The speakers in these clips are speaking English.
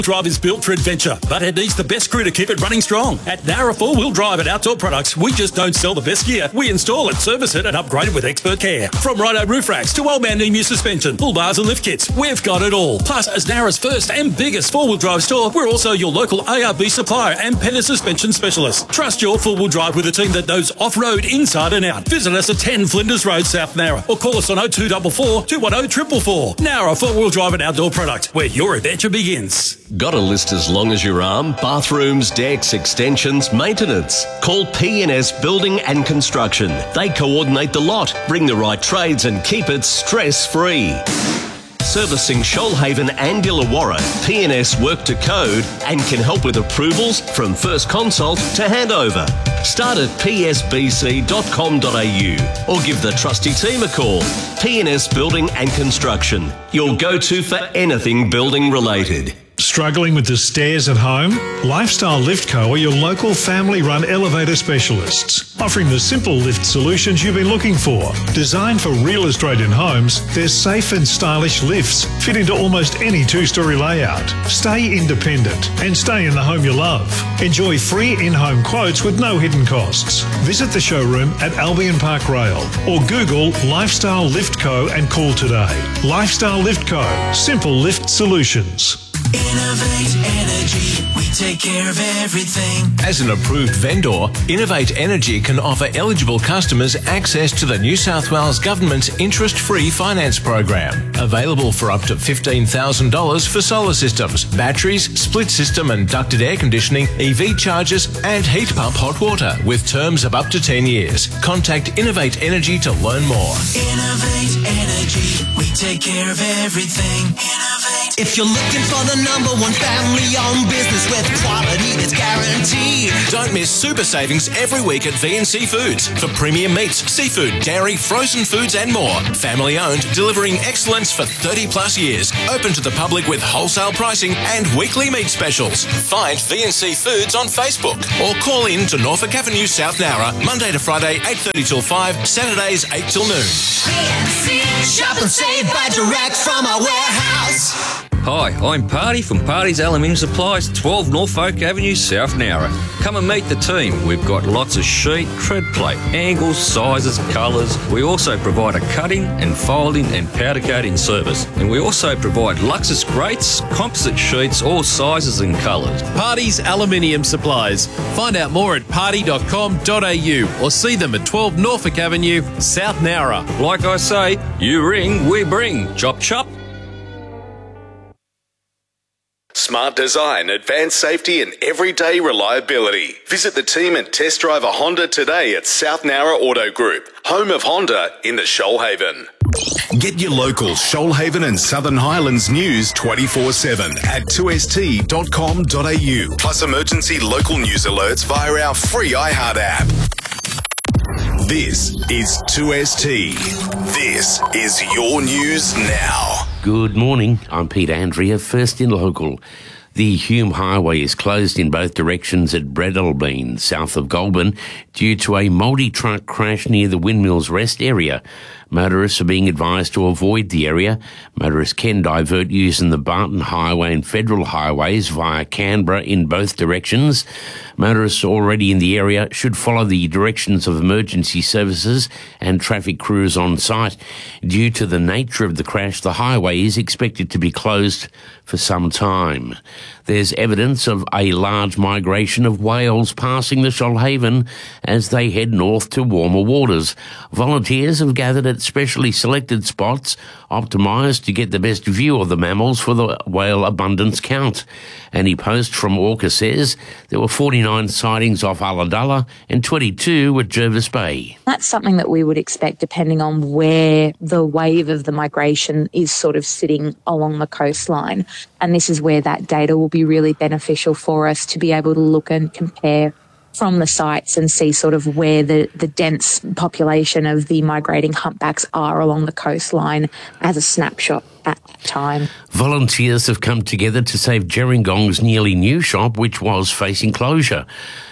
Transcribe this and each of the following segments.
Drive is built for adventure, but it needs the best crew to keep it running strong. At Nara 4-Wheel Drive and Outdoor Products, we just don't sell the best gear. We install it, service it and upgrade it with expert care. From Rhino roof racks to Old Man Emu suspension, bull bars and lift kits, we've got it all. Plus, as Nara's first and biggest 4-wheel drive store, we're also your local ARB supplier and Penner suspension specialist. Trust your 4-wheel drive with a team that knows off-road inside and out. Visit us at 10 Flinders Road, South Nara, or call us on 0244 210 444. Nara 4-Wheel Drive and Outdoor Product, where your adventure begins. Got a list as long as your arm? Bathrooms, decks, extensions, maintenance. Call P&S Building and Construction. They coordinate the lot, bring the right trades and keep it stress-free. Servicing Shoalhaven and Illawarra, P&S work to code and can help with approvals from first consult to handover. Start at psbc.com.au or give the trusty team a call. P&S Building and Construction, your go-to for anything building related. Struggling with the stairs at home? Lifestyle Lift Co are your local family-run elevator specialists, offering the simple lift solutions you've been looking for. Designed for real Australian homes, their safe and stylish lifts fit into almost any two-storey layout. Stay independent and stay in the home you love. Enjoy free in-home quotes with no hidden costs. Visit the showroom at Albion Park Rail or Google Lifestyle Lift Co and call today. Lifestyle Lift Co. Simple lift solutions. Innovate Energy, we take care of everything. As an approved vendor, Innovate Energy can offer eligible customers access to the New South Wales Government's interest-free finance program. Available for up to $15,000 for solar systems, batteries, split system and ducted air conditioning, EV chargers and heat pump hot water with terms of up to 10 years. Contact Innovate Energy to learn more. Innovate Energy, we take care of everything. Innovate. If you're looking for the number one family-owned business with quality that's guaranteed. Don't miss super savings every week at VNC Foods for premium meats, seafood, dairy, frozen foods and more. Family-owned, delivering excellence for 30 plus years. Open to the public with wholesale pricing and weekly meat specials. Find VNC Foods on Facebook or call in to Norfolk Avenue, South Nowra, Monday to Friday, 8:30 till 5, Saturdays 8 till noon. VNC, shop and save by direct from our warehouse. Hi, I'm Party from Party's Aluminium Supplies, 12 Norfolk Avenue, South Nowra. Come and meet the team. We've got lots of sheet, tread plate, angles, sizes, colours. We also provide a cutting and folding and powder coating service. And we also provide Luxus grates, composite sheets, all sizes and colours. Party's Aluminium Supplies. Find out more at party.com.au or see them at 12 Norfolk Avenue, South Nowra. Like I say, you ring, we bring. Chop chop. Smart design, advanced safety and everyday reliability. Visit the team and test drive a Honda today at South Nowra Auto Group, home of Honda in the Shoalhaven. Get your local Shoalhaven and Southern Highlands news 24/7 at 2st.com.au, plus emergency local news alerts via our free iHeart app. This is 2ST. This is your news now. Good morning, I'm Peter Andrea, first in local. The Hume Highway is closed in both directions at Breadalbine, south of Goulburn, due to a multi-truck crash near the Windmills Rest area. Motorists are being advised to avoid the area. Motorists can divert using the Barton Highway and Federal Highways via Canberra in both directions. Motorists already in the area should follow the directions of emergency services and traffic crews on site. Due to the nature of the crash, the highway is expected to be closed for some time. There's evidence of a large migration of whales passing the Shoalhaven as they head north to warmer waters. Volunteers have gathered at specially selected spots, optimised to get the best view of the mammals for the whale abundance count. Annie Post from Orca says there were 49 sightings off Ulladulla and 22 at Jervis Bay. That's something that we would expect depending on where the wave of the migration is sort of sitting along the coastline. And this is where that data will be really beneficial for us to be able to look and compare from the sites and see sort of where the dense population of the migrating humpbacks are along the coastline as a snapshot at that time. Volunteers have come together to save Gerringong's nearly new shop, which was facing closure.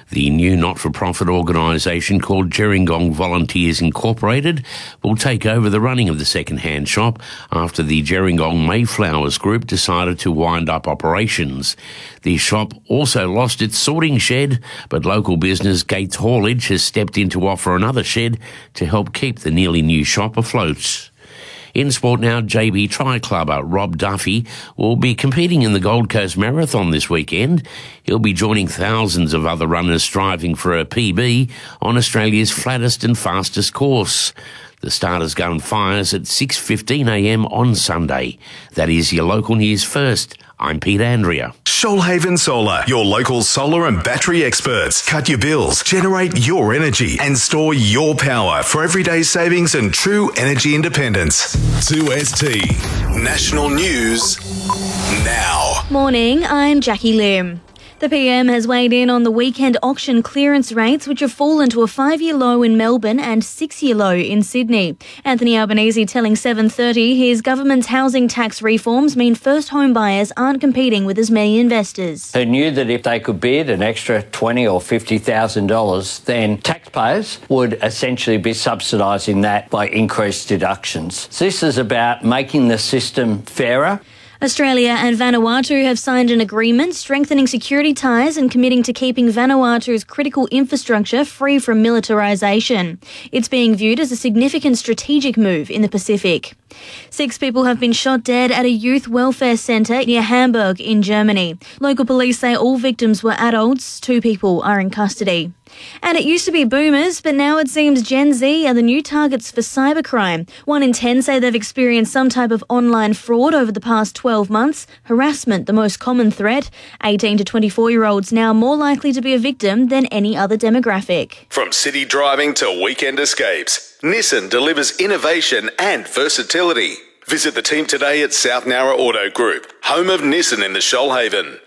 The new not-for-profit organisation called Gerringong Volunteers Incorporated will take over the running of the second-hand shop after the Gerringong Mayflowers Group decided to wind up operations. The shop also lost its sorting shed, but local business Gates Haulage has stepped in to offer another shed to help keep the nearly new shop afloat. In sport now, JB Tri-Clubber Rob Duffy will be competing in the Gold Coast Marathon this weekend. He'll be joining thousands of other runners striving for a PB on Australia's flattest and fastest course. The Starters Gun fires at 6:15am on Sunday. That is your local news first. I'm Pete Andrea. Shoalhaven Solar, your local solar and battery experts. Cut your bills, generate your energy, and store your power for everyday savings and true energy independence. 2ST National News now. Morning, I'm Jackie Lim. The PM has weighed in on the weekend auction clearance rates, which have fallen to a 5-year low in Melbourne and 6-year low in Sydney. Anthony Albanese telling 7:30 his government's housing tax reforms mean first home buyers aren't competing with as many investors. Who knew that if they could bid an extra $20,000 or $50,000, then taxpayers would essentially be subsidising that by increased deductions. So this is about making the system fairer. Australia and Vanuatu have signed an agreement strengthening security ties and committing to keeping Vanuatu's critical infrastructure free from militarisation. It's being viewed as a significant strategic move in the Pacific. 6 people have been shot dead at a youth welfare centre near Hamburg in Germany. Local police say all victims were adults. 2 people are in custody. And it used to be boomers, but now it seems Gen Z are the new targets for cybercrime. 1 in 10 say they've experienced some type of online fraud over the past 12 months. Harassment, the most common threat. 18 to 24-year-olds now more likely to be a victim than any other demographic. From city driving to weekend escapes, Nissan delivers innovation and versatility. Visit the team today at South Nowra Auto Group, home of Nissan in the Shoalhaven.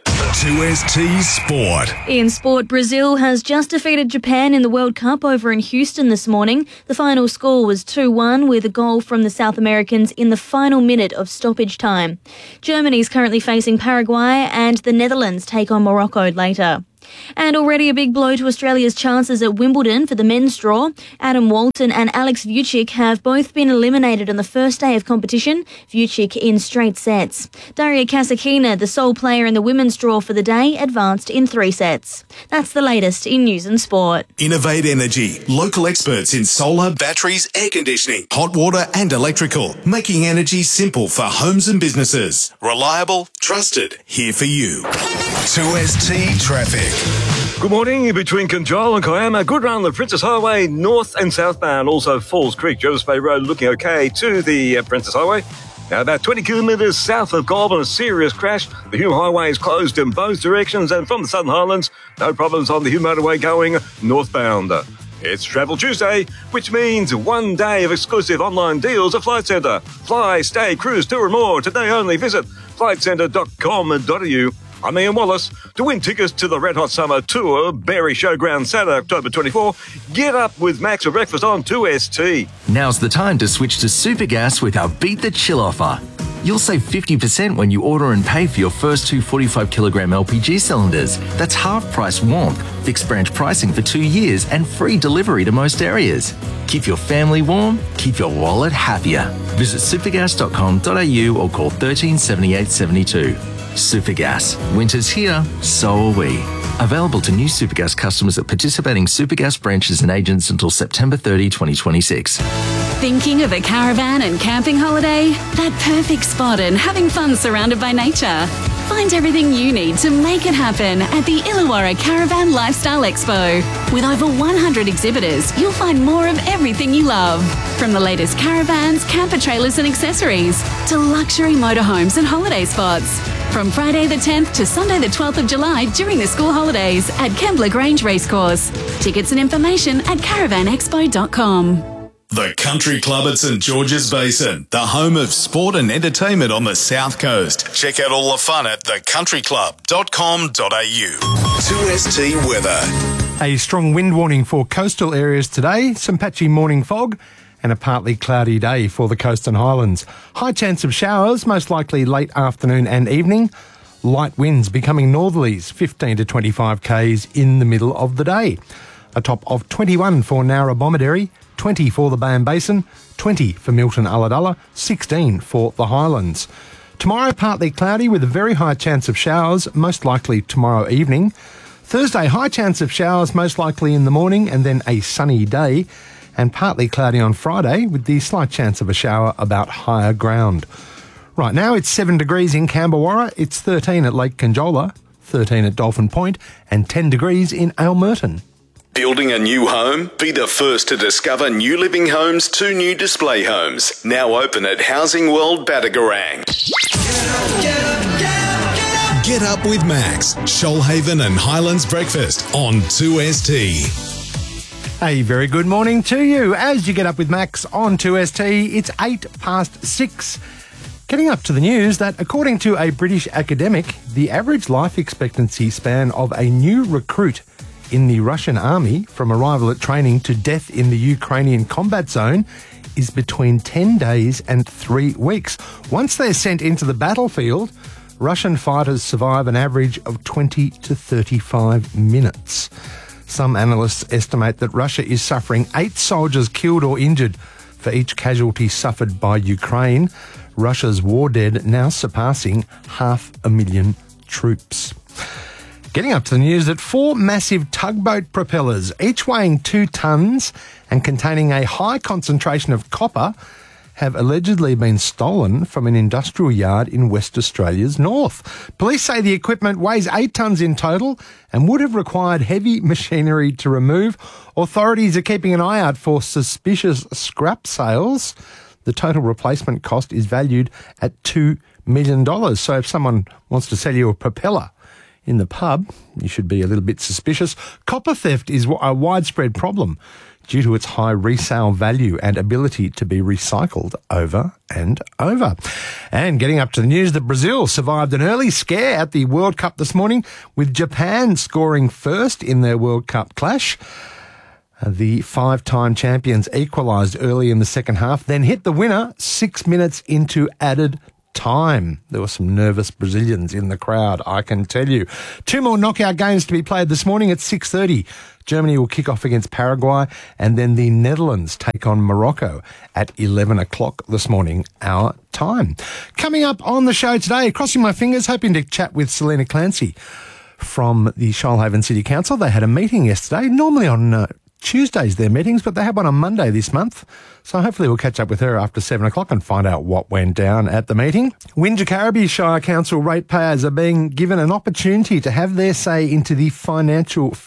2ST Sport. In sport, Brazil has just defeated Japan in the World Cup over in Houston this morning. The final score was 2-1 with a goal from the South Americans in the final minute of stoppage time. Germany is currently facing Paraguay and the Netherlands take on Morocco later. And already a big blow to Australia's chances at Wimbledon for the men's draw. Adam Walton and Alex Vucic have both been eliminated on the first day of competition, Vucic in straight sets. Daria Kasatkina, the sole player in the women's draw for the day, advanced in 3 sets. That's the latest in news and sport. Innovate Energy, local experts in solar, batteries, air conditioning, hot water and electrical, making energy simple for homes and businesses. Reliable, trusted, here for you. 2ST Traffic. Good morning. Between Conjola and Kiama, good run on the Princess Highway, north and southbound. Also Falls Creek, Jervis Bay Road looking okay to the Princess Highway. Now about 20 kilometres south of Goulburn, a serious crash. The Hume Highway is closed in both directions, and from the Southern Highlands, no problems on the Hume Motorway going northbound. It's Travel Tuesday, which means 1 day of exclusive online deals at Flight Centre. Fly, stay, cruise, tour and more. Today only visit flightcentre.com.au. I'm Ian Wallace. To win tickets to the Red Hot Summer Tour, Berry Showground, Saturday, October 24, get up with Max for breakfast on 2ST. Now's the time to switch to Supergas with our Beat the Chill offer. You'll save 50% when you order and pay for your first 2 45-kilogram LPG cylinders. That's half-price warmth, fixed branch pricing for 2 years, and free delivery to most areas. Keep your family warm, keep your wallet happier. Visit supergas.com.au or call 13 78 72. Supergas. Winter's here, so are we. Available to new Supergas customers at participating Supergas branches and agents until September 30, 2026. Thinking of a caravan and camping holiday? That perfect spot and having fun surrounded by nature? Find everything you need to make it happen at the Illawarra Caravan Lifestyle Expo. With over 100 exhibitors, you'll find more of everything you love. From the latest caravans, camper trailers and accessories, to luxury motorhomes and holiday spots. From Friday the 10th to Sunday the 12th of July during the school holidays at Kembla Grange Racecourse. Tickets and information at caravanexpo.com. The Country Club at St George's Basin, the home of sport and entertainment on the South Coast. Check out all the fun at thecountryclub.com.au. 2ST weather. A strong wind warning for coastal areas today, some patchy morning fog, and a partly cloudy day for the coast and highlands. High chance of showers, most likely late afternoon and evening. Light winds becoming northerlies, 15 to 25 k's in the middle of the day. A top of 21 for Narrabomberry, 20 for the Bayern Basin, 20 for Milton Ulladulla, 16 for the Highlands. Tomorrow, partly cloudy with a very high chance of showers, most likely tomorrow evening. Thursday, high chance of showers, most likely in the morning, and then a sunny day. And partly cloudy on Friday with the slight chance of a shower about higher ground. Right now, it's 7 degrees in Camberwarra, it's 13 at Lake Conjola, 13 at Dolphin Point, and 10 degrees in Aylmerton. Building a new home? Be the first to discover New Living Homes' 2 new display homes, now open at Housing World Batagaran. Get up with Max, Shoalhaven and Highlands Breakfast on 2ST. A very good morning to you. As you get up with Max on 2ST, it's 6:08. Getting up to the news that, according to a British academic, the average life expectancy span of a new recruit in the Russian army from arrival at training to death in the Ukrainian combat zone is between 10 days and 3 weeks. Once they're sent into the battlefield, Russian fighters survive an average of 20 to 35 minutes. Some analysts estimate that Russia is suffering 8 soldiers killed or injured for each casualty suffered by Ukraine. Russia's war dead now surpassing 500,000 troops. Getting up to the news that 4 massive tugboat propellers, each weighing 2 tonnes and containing a high concentration of copper, have allegedly been stolen from an industrial yard in West Australia's north. Police say the equipment weighs 8 tonnes in total and would have required heavy machinery to remove. Authorities are keeping an eye out for suspicious scrap sales. The total replacement cost is valued at $2 million. So if someone wants to sell you a propeller in the pub, you should be a little bit suspicious. Copper theft is a widespread problem due to its high resale value and ability to be recycled over and over. And getting up to the news that Brazil survived an early scare at the World Cup this morning, with Japan scoring first in their World Cup clash. The 5-time champions equalised early in the second half, then hit the winner 6 minutes into added time. There were some nervous Brazilians in the crowd, I can tell you. 2 more knockout games to be played this morning at 6:30. Germany will kick off against Paraguay, and then the Netherlands take on Morocco at 11 o'clock this morning, our time. Coming up on the show today, crossing my fingers, hoping to chat with Selena Clancy from the Shoalhaven City Council. They had a meeting yesterday, normally on Tuesdays their meetings, but they had one on Monday this month. So hopefully we'll catch up with her after 7 o'clock and find out what went down at the meeting. Wingecarribee Shire Council ratepayers are being given an opportunity to have their say into the financial